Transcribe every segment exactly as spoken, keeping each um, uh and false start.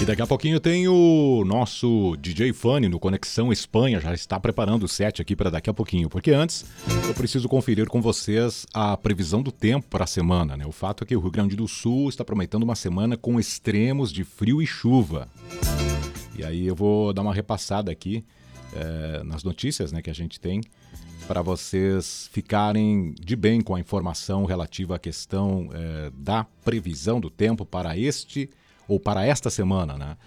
daqui a pouquinho tem o nosso D J Funny no Conexão Espanha, já está preparando o set aqui para daqui a pouquinho, porque antes eu preciso conferir com vocês a previsão do tempo para a semana, né? O fato é que o Rio Grande do Sul está prometendo uma semana com extremos de frio e chuva. E aí eu vou dar uma repassada aqui é, nas notícias, né, que a gente tem, para vocês ficarem de bem com a informação relativa à questão é, da previsão do tempo para este ou para esta semana, né?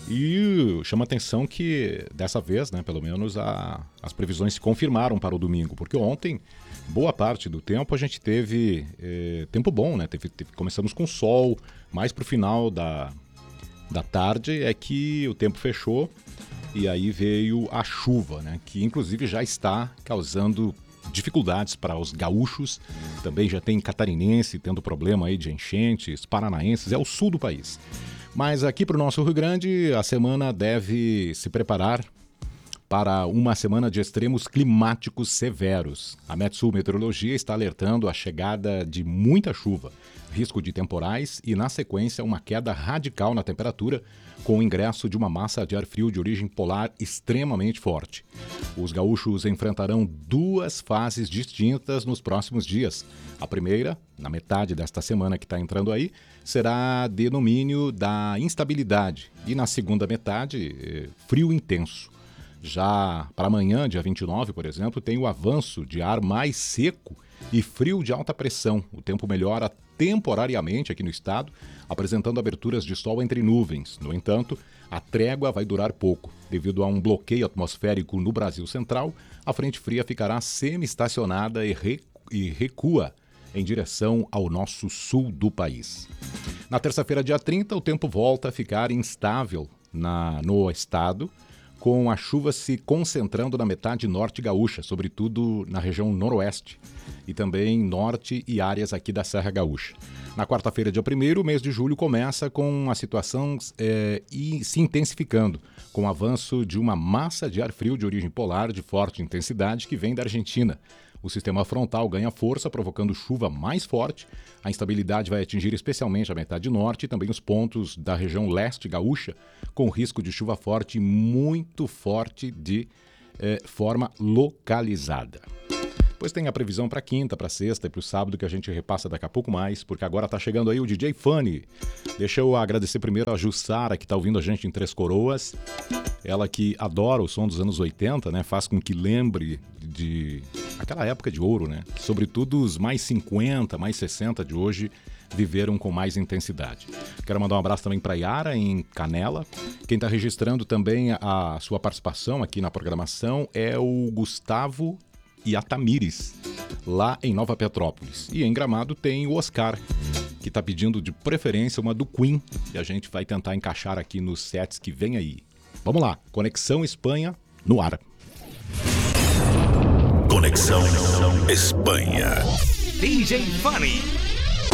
E chama atenção que dessa vez, né, pelo menos a, as previsões se confirmaram para o domingo, porque ontem, boa parte do tempo a gente teve é, tempo bom, né? Teve, teve, começamos com sol, mais para o final da, da tarde é que o tempo fechou e aí veio a chuva, né? Que inclusive já está causando dificuldades para os gaúchos, também já tem catarinense tendo problema aí de enchentes, paranaenses, é o sul do país. Mas aqui para o nosso Rio Grande, a semana deve se preparar para uma semana de extremos climáticos severos. A Metsul Meteorologia está alertando a chegada de muita chuva, risco de temporais e, na sequência, uma queda radical na temperatura, com o ingresso de uma massa de ar frio de origem polar extremamente forte. Os gaúchos enfrentarão duas fases distintas nos próximos dias. A primeira, na metade desta semana que está entrando aí, será de domínio da instabilidade. E na segunda metade, frio intenso. Já para amanhã, dia vinte e nove, por exemplo, tem o avanço de ar mais seco e frio de alta pressão. O tempo melhora temporariamente aqui no estado, apresentando aberturas de sol entre nuvens. No entanto, a trégua vai durar pouco. Devido a um bloqueio atmosférico no Brasil Central, a frente fria ficará semi-estacionada e, re... e recua em direção ao nosso sul do país. Na terça-feira, dia trinta, o tempo volta a ficar instável na... no estado, com a chuva se concentrando na metade norte gaúcha, sobretudo na região noroeste, e também norte e áreas aqui da Serra Gaúcha. Na quarta-feira, dia primeiro, o mês de julho começa com a situação é, e se intensificando, com o avanço de uma massa de ar frio de origem polar de forte intensidade que vem da Argentina. O sistema frontal ganha força, provocando chuva mais forte. A instabilidade vai atingir especialmente a metade norte e também os pontos da região leste gaúcha, com risco de chuva forte muito forte de eh, forma localizada. Depois tem a previsão para quinta, para sexta e para o sábado, que a gente repassa daqui a pouco mais, porque agora está chegando aí o D J Funny. Deixa eu agradecer primeiro a Jussara, que está ouvindo a gente em Três Coroas. Ela que adora o som dos anos oitenta, né? Faz com que lembre de aquela época de ouro, né? Sobretudo os mais cinquenta, mais sessenta de hoje viveram com mais intensidade. Quero mandar um abraço também para Yara, em Canela. Quem está registrando também a sua participação aqui na programação é o Gustavo e a Tamires, lá em Nova Petrópolis. E em Gramado tem o Oscar, que está pedindo de preferência uma do Queen, que a gente vai tentar encaixar aqui nos sets que vem aí. Vamos lá, Conexão Espanha no ar. Conexão Espanha. D J Funny.